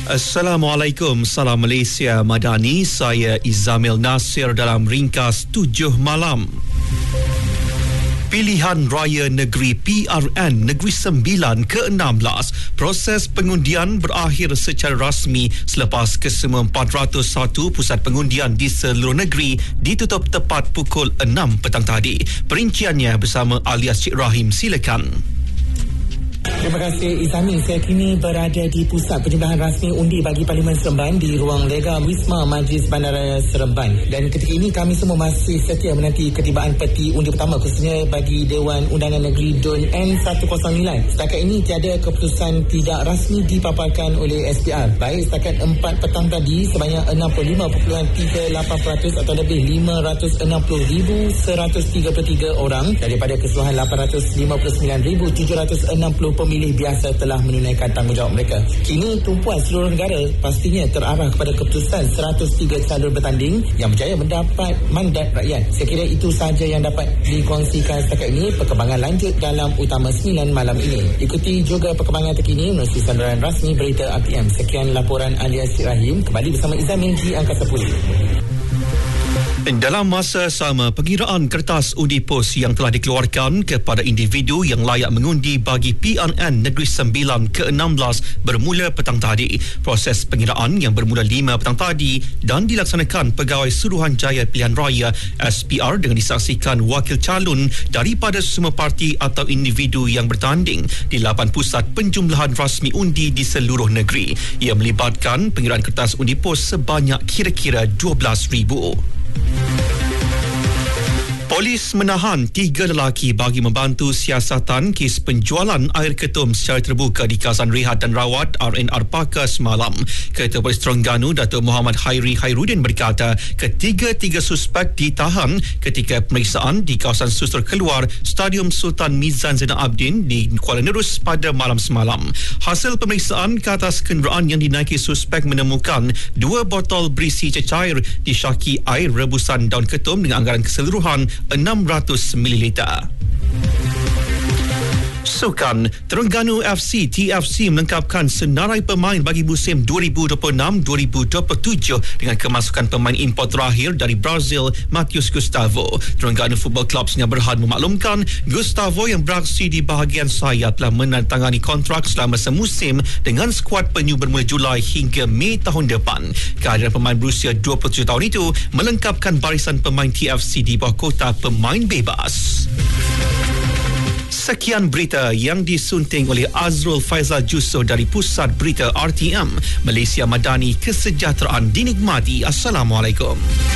Assalamualaikum, salam Malaysia Madani. Saya Izamil Nasir dalam ringkas 7 malam. Pilihan Raya Negeri PRN Negeri Sembilan ke-16, proses pengundian berakhir secara rasmi selepas kesemua 401 pusat pengundian di seluruh negeri ditutup tepat pukul 6 petang tadi. Perinciannya bersama alias Cik Rahim, silakan. Terima kasih Izami. Saya kini berada di pusat penjumlahan rasmi undi bagi Parlimen Seremban di ruang lega Wisma Majlis Bandaraya Seremban. Dan ketika ini kami semua masih setia menanti ketibaan peti undi pertama, khususnya bagi Dewan Undangan Negeri DUN N109. Setakat ini tiada keputusan tidak rasmi dipaparkan oleh SPR. Baik setakat 4 petang tadi, sebanyak 65.38% atau lebih 560,133 orang daripada keseluruhan 859,760 pemilih biasa telah menunaikan tanggungjawab mereka. Kini tumpuan seluruh negara pastinya terarah kepada keputusan 103 calon bertanding yang berjaya mendapat mandat rakyat. Saya kira itu sahaja yang dapat dikongsikan setakat ini. Perkembangan lanjut dalam Utama 9 malam ini. Ikuti juga perkembangan terkini menerusi sandaran rasmi Berita RTM. Sekian laporan alias Cik Rahim. Kembali bersama Izamil di Angkasa Pulih. Dalam masa sama, pengiraan kertas undi pos yang telah dikeluarkan kepada individu yang layak mengundi bagi PRN Negeri Sembilan ke-16 bermula petang tadi. Proses pengiraan yang bermula 5 petang tadi dan dilaksanakan Pegawai Suruhanjaya Pilihan Raya SPR dengan disaksikan wakil calon daripada semua parti atau individu yang bertanding di 8 pusat penjumlahan rasmi undi di seluruh negeri. Ia melibatkan pengiraan kertas undi pos sebanyak kira-kira 12,000. Polis menahan 3 lelaki bagi membantu siasatan kes penjualan air ketum secara terbuka di kawasan rehat dan rawat RNR Pakar semalam. Ketua Polis Terengganu, Datuk Muhammad Hairi Hairudin berkata ketiga-tiga suspek ditahan ketika pemeriksaan di kawasan susur keluar Stadium Sultan Mizan Zainal Abidin di Kuala Nerus pada malam semalam. Hasil pemeriksaan ke atas kenderaan yang dinaiki suspek menemukan 2 botol berisi cecair disyaki air rebusan daun ketum dengan anggaran keseluruhan 600 ml. Sukan, Terengganu FC TFC melengkapkan senarai pemain bagi musim 2026-2027 dengan kemasukan pemain import terakhir dari Brazil, Matheus Gustavo. Terengganu Football Club Sdn Bhd memaklumkan Gustavo yang beraksi di bahagian sayap telah menandatangani kontrak selama semusim dengan skuad penyu bermula Julai hingga Mei tahun depan. Kehadiran pemain berusia 27 tahun itu melengkapkan barisan pemain TFC di bawah kota pemain bebas. Sekian berita yang disunting oleh Azrul Faizal Jusoh dari Pusat Berita RTM. Malaysia Madani, kesejahteraan dinikmati. Assalamualaikum.